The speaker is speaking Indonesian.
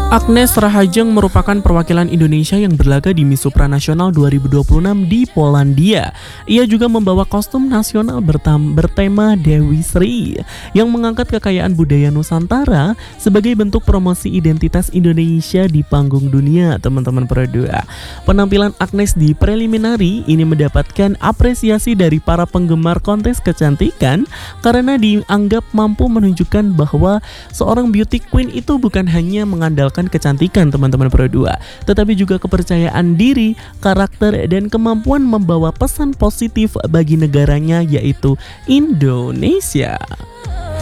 Agnes Rahajeng merupakan perwakilan Indonesia yang berlaga di Miss Supranasional 2026 di Polandia. Ia juga membawa kostum nasional bertema Dewi Sri yang mengangkat kekayaan budaya Nusantara sebagai bentuk promosi identitas Indonesia di panggung dunia, teman-teman Pro2. Penampilan Agnes di preliminary ini mendapatkan apresiasi dari para penggemar kontes kecantikan karena dianggap mampu menunjukkan bahwa seorang beauty queen itu bukan hanya mengandalkan kecantikan, teman-teman Pro2, tetapi juga kepercayaan diri, karakter, dan kemampuan membawa pesan positif bagi negaranya, yaitu Indonesia.